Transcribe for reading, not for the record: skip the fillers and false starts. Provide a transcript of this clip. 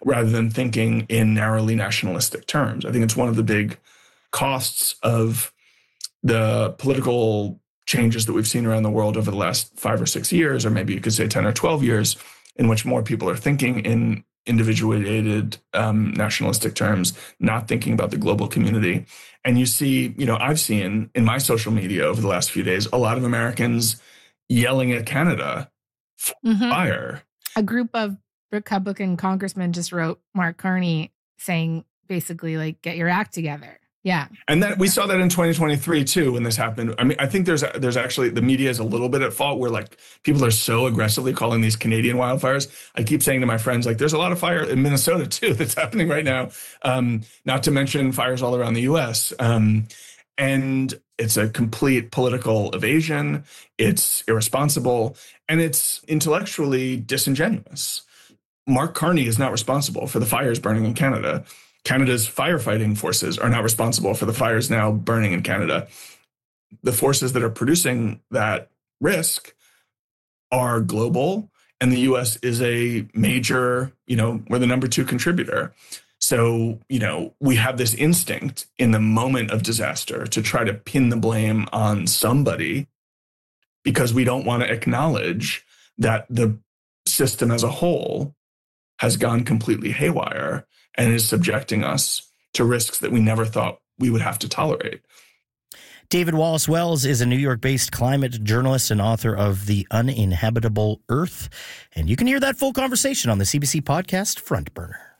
rather than thinking in narrowly nationalistic terms. I think it's one of the big costs of the political changes that we've seen around the world over the last 5 or 6 years, or maybe you could say 10 or 12 years, in which more people are thinking in individuated nationalistic terms, not thinking about the global community. And you see, I've seen in my social media over the last few days, a lot of Americans yelling at Canada for fire. A group of Republican congressmen just wrote Mark Carney saying basically like, get your act together. Yeah. And that we saw that in 2023 too, when this happened. I mean, I think there's actually, the media is a little bit at fault where like people are so aggressively calling these Canadian wildfires. I keep saying to my friends, like, there's a lot of fire in Minnesota too that's happening right now. Not to mention fires all around the US. And it's a complete political evasion. It's irresponsible and it's intellectually disingenuous. Mark Carney is not responsible for the fires burning in Canada. Canada's firefighting forces are not responsible for the fires now burning in Canada. The forces that are producing that risk are global, and the U.S. is a major, we're the number 2 contributor. So, we have this instinct in the moment of disaster to try to pin the blame on somebody because we don't want to acknowledge that the system as a whole has gone completely haywire and is subjecting us to risks that we never thought we would have to tolerate. David Wallace Wells is a New York-based climate journalist and author of The Uninhabitable Earth. And you can hear that full conversation on the CBC podcast Front Burner.